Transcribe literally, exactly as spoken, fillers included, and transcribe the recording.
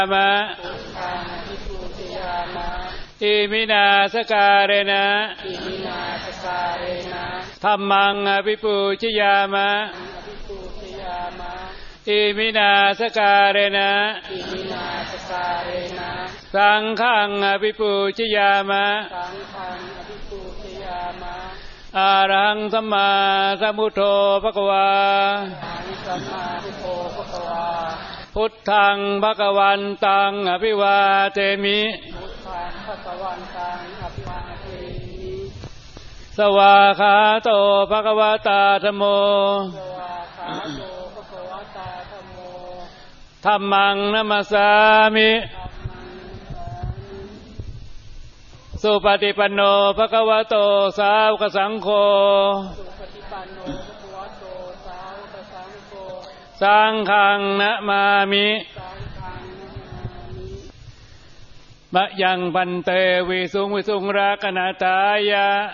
มะอิมินาสการเรนะธัมมังอภิปูชยามะอิมินาสการเรนะสังฆังอภิปูชยามะอะระหังสัมมาสัมพุทโธภควาพุทธังภควันตังอภิวาเทมิสวาขาโตภควตาธัมโมธัมมังนัมมัสสามิสุปฏิปันโนภควโตสาวกสังโฆสังฆังนะมามิมะยังปันเตวิสุงวิสุงรักนาตายะ